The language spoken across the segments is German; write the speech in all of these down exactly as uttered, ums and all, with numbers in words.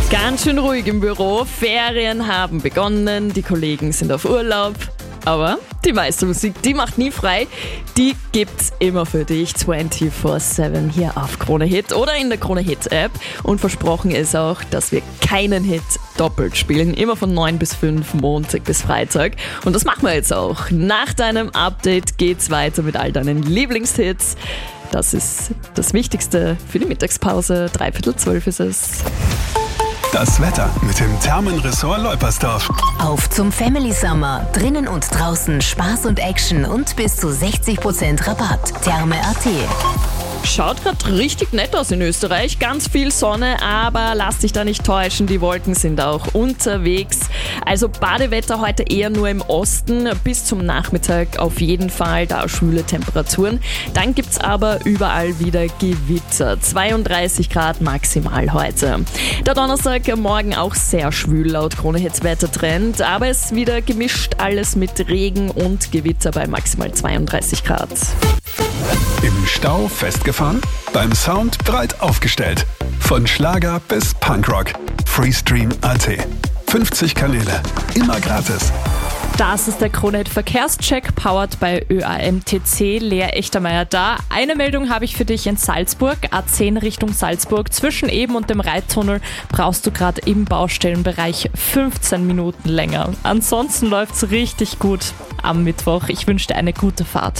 Ganz schön ruhig im Büro, Ferien haben begonnen, die Kollegen sind auf Urlaub. Aber die meiste Musik, die macht nie frei, die gibt's immer für dich vierundzwanzig sieben hier auf Krone Hit oder in der Krone Hit App. Und versprochen ist auch, dass wir keinen Hit doppelt spielen, immer von neun bis fünf, Montag bis Freitag. Und das machen wir jetzt auch. Nach deinem Update geht's weiter mit all deinen Lieblingshits. Das ist das Wichtigste für die Mittagspause. Dreiviertel zwölf ist es. Das Wetter mit dem Thermenressort Leupersdorf. Auf zum Family Summer. Drinnen und draußen Spaß und Action und bis zu sechzig Prozent Rabatt. Therme Punkt at. Schaut gerade richtig nett aus in Österreich. Ganz viel Sonne, aber lass dich da nicht täuschen. Die Wolken sind auch unterwegs. Also Badewetter heute eher nur im Osten. Bis zum Nachmittag auf jeden Fall da schwüle Temperaturen. Dann gibt's aber überall wieder Gewitter. zweiunddreißig Grad maximal heute. Der Donnerstag morgen auch sehr schwül laut Krone Hits Wettertrend. Aber es ist wieder gemischt alles mit Regen und Gewitter bei maximal zweiunddreißig Grad. Im Stau festgefahren? Beim Sound breit aufgestellt. Von Schlager bis Punkrock. Freestream Punkt at. fünfzig Kanäle. Immer gratis. Das ist der Krone Hit Verkehrscheck, powered bei Ö A M T C. Lea Echtermeier da. Eine Meldung habe ich für dich in Salzburg. A zehn Richtung Salzburg. Zwischen Eben und dem Reittunnel brauchst du gerade im Baustellenbereich fünfzehn Minuten länger. Ansonsten läuft's richtig gut am Mittwoch. Ich wünsche dir eine gute Fahrt.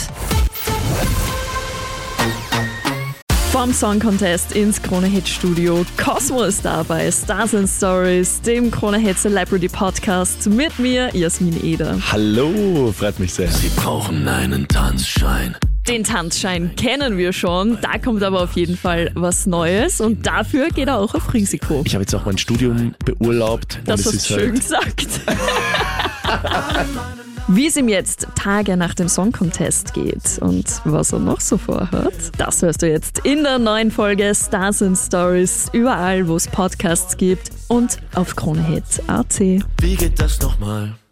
Vom Song Contest ins Krone Hit Studio. Cosmo ist da bei Stars and Stories, dem Krone Hit Celebrity Podcast mit mir, Jasmin Eder. Hallo, freut mich sehr. Sie brauchen einen Tanzschein. Den Tanzschein kennen wir schon, da kommt aber auf jeden Fall was Neues und dafür geht er auch auf Risiko. Ich habe jetzt auch mein Studium beurlaubt. Das und es hast ist du schön halt gesagt. Wie es ihm jetzt Tage nach dem Song Contest geht und was er noch so vorhat, das hörst du jetzt in der neuen Folge Stars and Stories, überall wo es Podcasts gibt und auf Krone Hit Punkt at. Wie geht das nochmal?